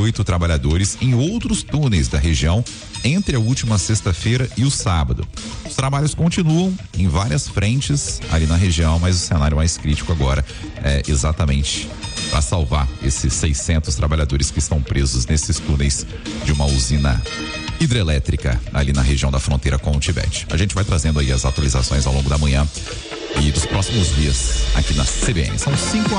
38 trabalhadores em outros túneis da região entre a última sexta-feira e o sábado. Os trabalhos continuam em várias frentes ali na região, mas o cenário mais crítico agora é exatamente para salvar esses 600 trabalhadores que estão presos nesses túneis de uma usina hidrelétrica ali na região da fronteira com o Tibete. A gente vai trazendo aí as atualizações ao longo da manhã e dos próximos dias aqui na CBN. São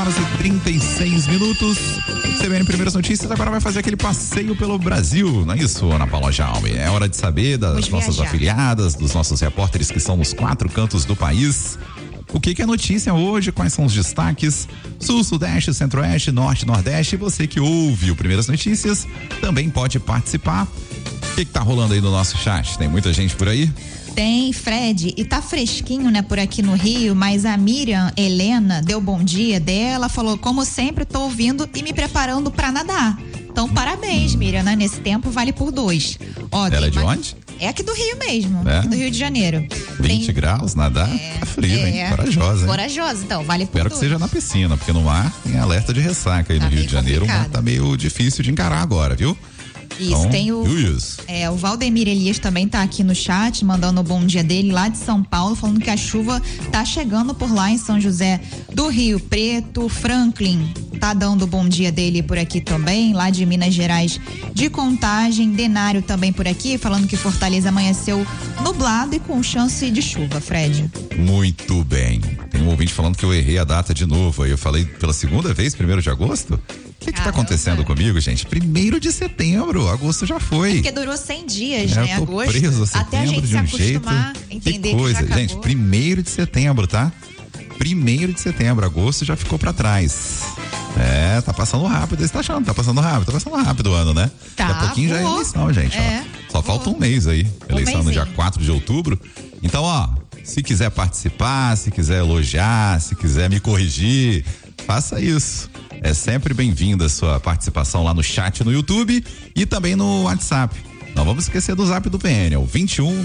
5h36. CBN Primeiras Notícias agora vai fazer aquele passeio pelo Brasil, não é isso, Ana Paula Jaume? É hora de saber das nossas afiliadas, dos nossos repórteres que estão nos 4 cantos do país. O que é notícia hoje? Quais são os destaques? Sul, Sudeste, Centro-Oeste, Norte, Nordeste. E você que ouve o Primeiras Notícias também pode participar. O que tá rolando aí no nosso chat? Tem muita gente por aí? Tem, Fred, e tá fresquinho, né, por aqui no Rio, mas a Miriam Helena deu bom dia dela, falou, como sempre, tô ouvindo e me preparando pra nadar. Então, parabéns, Miriam, né? Nesse tempo vale por 2. Ó, ela é de onde? É aqui do Rio mesmo, aqui do Rio de Janeiro. 20 graus, nadar, tá frio, hein? Corajosa, hein? Corajosa, então, vale por 2. Espero que seja na piscina, porque no mar tem alerta de ressaca aí no Rio de Janeiro, o mar tá meio difícil de encarar agora, viu? Isso, então, tem o Valdemir Elias também tá aqui no chat, mandando o bom dia dele lá de São Paulo, falando que a chuva tá chegando por lá em São José do Rio Preto. Franklin tá dando o bom dia dele por aqui também, lá de Minas Gerais de Contagem. Denário também por aqui, falando que Fortaleza amanheceu nublado e com chance de chuva, Fred. Muito bem. Tem um ouvinte falando que eu errei a data de novo, aí eu falei pela segunda vez, 1º de agosto? O que tá acontecendo comigo, gente? 1º de setembro, agosto já foi. Porque durou 100 dias, né? Eu tô agosto. Preso a setembro, até a gente se acostumar, entender que já acabou. Gente, 1º de setembro, tá? 1º de setembro, agosto já ficou pra trás. Tá passando rápido, você tá achando? Tá passando rápido o ano, né? Tá, daqui a pouquinho já é eleição, gente. Só falta um mês aí. Eleição no dia 4 de outubro. Então, se quiser participar, se quiser elogiar, se quiser me corrigir, faça isso. É sempre bem-vinda a sua participação lá no chat no YouTube e também no WhatsApp. Não vamos esquecer do zap do PN, é o 21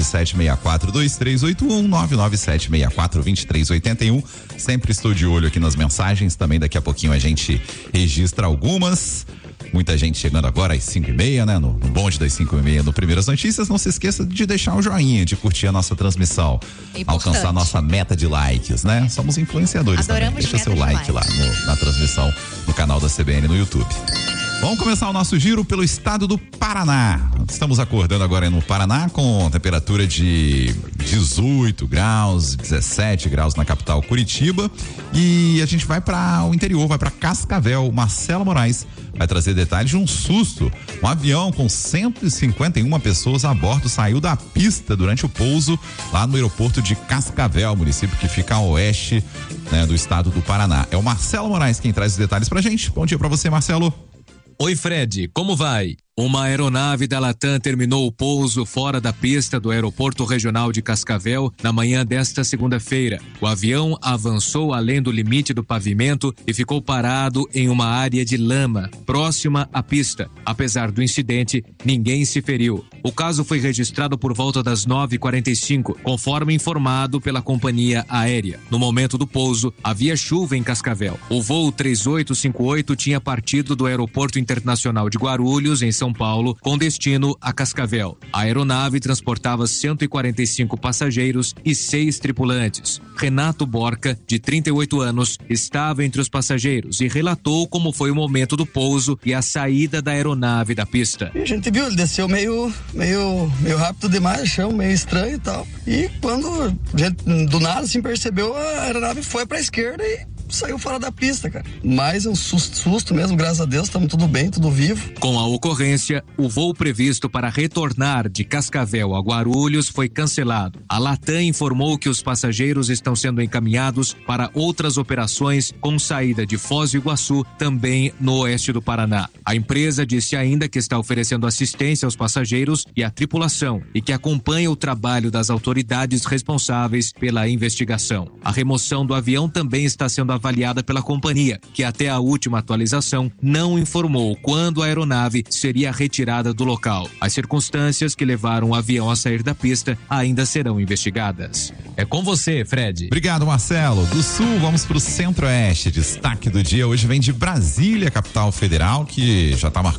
99764 2381 99764 2381. Sempre estou de olho aqui nas mensagens, também daqui a pouquinho a gente registra algumas. Muita gente chegando agora às 5h30, né? No bonde das 5h30 no Primeiras Notícias. Não se esqueça de deixar o joinha, de curtir a nossa transmissão. Alcançar a nossa meta de likes, né? Somos influenciadores. Adoramos. Deixa seu like lá na transmissão no canal da CBN no YouTube. Vamos começar o nosso giro pelo estado do Paraná. Estamos acordando agora no Paraná com temperatura de 18 graus, 17 graus na capital Curitiba. E a gente vai para o interior, vai para Cascavel. Marcelo Moraes vai trazer detalhes de um susto. Um avião com 151 pessoas a bordo saiu da pista durante o pouso lá no aeroporto de Cascavel, município que fica a oeste, né, do estado do Paraná. É o Marcelo Moraes quem traz os detalhes pra gente. Bom dia pra você, Marcelo. Oi, Fred, como vai? Uma aeronave da Latam terminou o pouso fora da pista do Aeroporto Regional de Cascavel na manhã desta segunda-feira. O avião avançou além do limite do pavimento e ficou parado em uma área de lama, próxima à pista. Apesar do incidente, ninguém se feriu. O caso foi registrado por volta das 9h45, conforme informado pela companhia aérea. No momento do pouso, havia chuva em Cascavel. O voo 3858 tinha partido do Aeroporto Internacional de Guarulhos, em São Paulo, com destino a Cascavel. A aeronave transportava 145 passageiros e 6 tripulantes. Renato Borca, de 38 anos, estava entre os passageiros e relatou como foi o momento do pouso e a saída da aeronave da pista. A gente viu, ele desceu meio rápido demais, chão meio estranho e tal. E quando a gente, do nada, assim, percebeu, a aeronave foi pra esquerda e saiu fora da pista, cara. Mas é um susto mesmo, graças a Deus, estamos tudo bem, tudo vivo. Com a ocorrência, o voo previsto para retornar de Cascavel a Guarulhos foi cancelado. A Latam informou que os passageiros estão sendo encaminhados para outras operações com saída de Foz do Iguaçu, também no oeste do Paraná. A empresa disse ainda que está oferecendo assistência aos passageiros e à tripulação e que acompanha o trabalho das autoridades responsáveis pela investigação. A remoção do avião também está sendo avaliada pela companhia, que até a última atualização não informou quando a aeronave seria retirada do local. As circunstâncias que levaram o avião a sair da pista ainda serão investigadas. É com você, Fred. Obrigado, Marcelo. Do sul, vamos para o centro-oeste. Destaque do dia hoje vem de Brasília, capital federal, que já está